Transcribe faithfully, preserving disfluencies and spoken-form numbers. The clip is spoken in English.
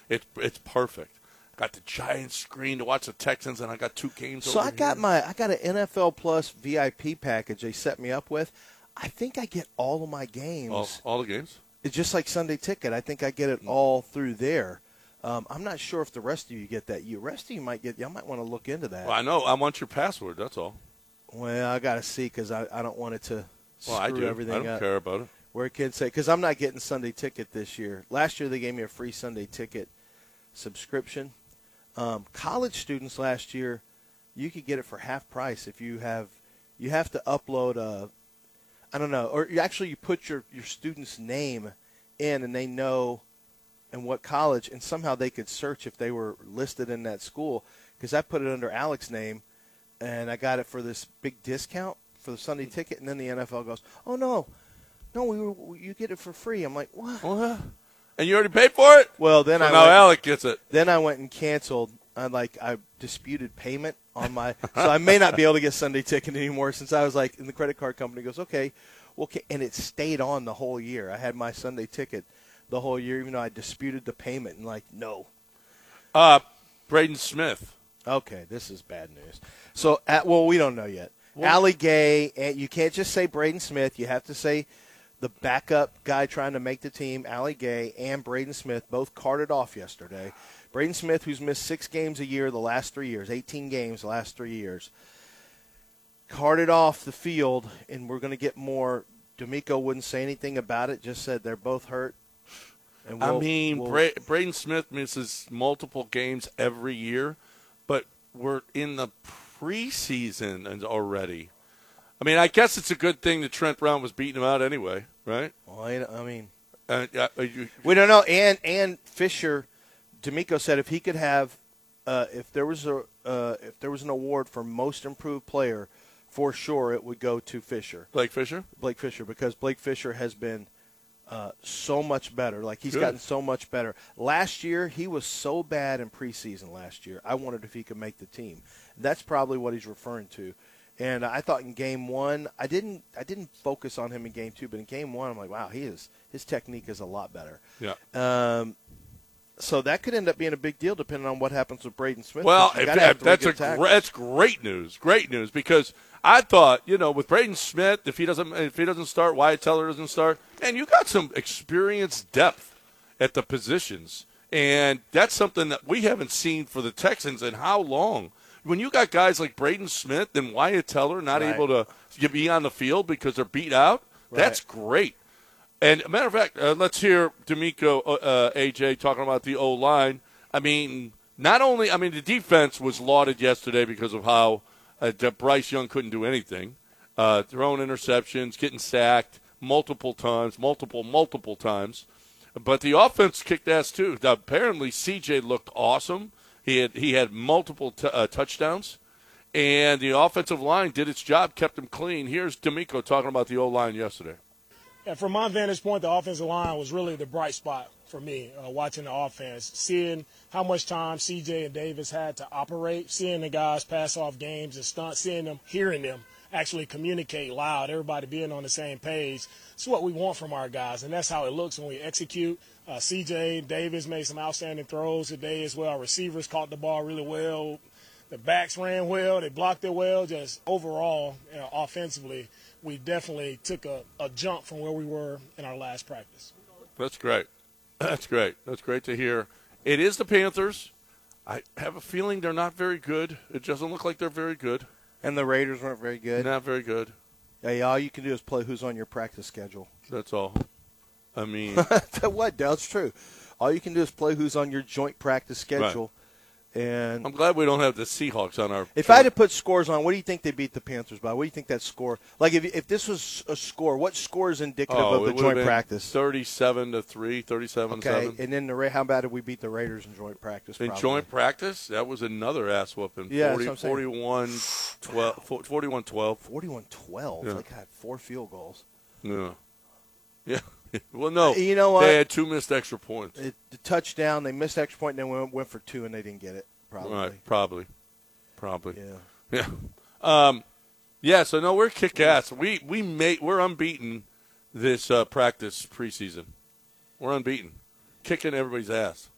It's it's perfect. Got the giant screen to watch the Texans, and I got two games. So over I got here. my I got an N F L Plus V I P package they set me up with. I think I get all of my games. all, all the games. It's just like Sunday Ticket. I think I get it all through there. Um, I'm not sure if the rest of you get that. You rest of you might get. Y'all might want to look into that. Well, I know. I want your password. That's all. Well, I got to see because I, I don't want it to screw Well, I do. everything I don't up. care about it. Where kids say, because I'm not getting Sunday Ticket this year. Last year they gave me a free Sunday Ticket subscription. Um, college students last year, you could get it for half price if you have. You have to upload a, I don't know, or you actually you put your your student's name in, and they know, and what college, and somehow they could search if they were listed in that school. Because I put it under Alex's name, and I got it for this big discount for the Sunday Ticket, and then the N F L goes, "Oh no, no, we were, you get it for free." I'm like, "What?" What? And you already paid for it? Well, then so I now went, Alec gets it. Then I went and canceled. I like I disputed payment on my, so I may not be able to get Sunday Ticket anymore. Since I was like, and the credit card company goes, "Okay, well," and it stayed on the whole year. I had my Sunday Ticket the whole year, even though I disputed the payment and like, no. Uh, Braden Smith. Okay, this is bad news. So, at, well, we don't know yet. Well, Allie Gay, and you can't just say Braden Smith. You have to say the backup guy trying to make the team, Allie Gay, and Braden Smith, both carted off yesterday. Braden Smith, who's missed six games a year the last three years, eighteen games the last three years, carted off the field, and we're going to get more. D'Amico wouldn't say anything about it, just said they're both hurt. And we'll, I mean, we'll, Bra- Braden Smith misses multiple games every year, but we're in the preseason already. I mean, I guess it's a good thing that Trent Brown was beating him out anyway, right? Well, I, I mean, Uh, uh, you, we don't know. And and Fisher, D'Amico said if he could have, uh, if there was a uh, if there was an award for most improved player, for sure it would go to Fisher, Blake Fisher? Blake Fisher, because Blake Fisher has been uh, so much better. Like he's Good. gotten so much better. Last year he was so bad in preseason. Last year I wondered if he could make the team. That's probably what he's referring to. And I thought in game one, I didn't I didn't focus on him in game two, but in game one, I'm like, wow, he is his technique is a lot better. Yeah. Um, so that could end up being a big deal depending on what happens with Braden Smith. Well, You if, gotta have if three that's a good tackles. gr- that's great news. Great news because I thought, you know, with Braden Smith, if he doesn't if he doesn't start, Wyatt Teller doesn't start, and you got some experienced depth at the positions, and that's something that we haven't seen for the Texans in how long. When you got guys like Braden Smith and Wyatt Teller not Right. able to be on the field because they're beat out, Right. that's great. And a matter of fact, uh, let's hear D'Amico, uh, A J, talking about the O-line. I mean, not only – I mean, the defense was lauded yesterday because of how uh, Bryce Young couldn't do anything, uh, throwing interceptions, getting sacked multiple times, multiple, multiple times. But the offense kicked ass too. Apparently, C J looked awesome. He had he had multiple t- uh, touchdowns, and the offensive line did its job, kept him clean. Here's D'Amico talking about the O-line yesterday. Yeah, from my vantage point, the offensive line was really the bright spot for me, uh, watching the offense, seeing how much time C J and Davis had to operate, seeing the guys pass off games and stunts, seeing them, hearing them actually communicate loud, everybody being on the same page. It's what we want from our guys, and that's how it looks when we execute. Uh, C J Davis made some outstanding throws today as well. Our receivers caught the ball really well. The backs ran well. They blocked it well. Just overall, you know, offensively, we definitely took a, a jump from where we were in our last practice. That's great. That's great. That's great to hear. It is the Panthers. I have a feeling they're not very good. It doesn't look like they're very good. And the Raiders weren't very good. Not very good. Hey, all you can do is play who's on your practice schedule. That's all. I mean, What? That's true. All you can do is play who's on your joint practice schedule. And I'm glad we don't have the Seahawks on our. if I had to put scores on, what do you think they beat the Panthers by? What do you think that score? Like, if if this was a score, what score is indicative oh, of it the would've joint been practice? thirty-seven to three, thirty-seven to Okay, seven. and then the Ra- how about if we beat the Raiders in joint practice? In probably? joint practice, that was another ass whooping. Yeah, forty, that's what I'm saying. forty-one twelve. forty-one twelve. forty-one twelve. Yeah. Like I had four field goals. Yeah. Yeah. Well, no. You know what? They had two missed extra points. It, the touchdown, they missed extra point, and then went, went for two, and they didn't get it. Probably. Right. Probably. Probably. Yeah. Yeah. Um, yeah, so no, we're kick ass. We we made we're unbeaten this uh, practice preseason. We're unbeaten. Kicking everybody's ass.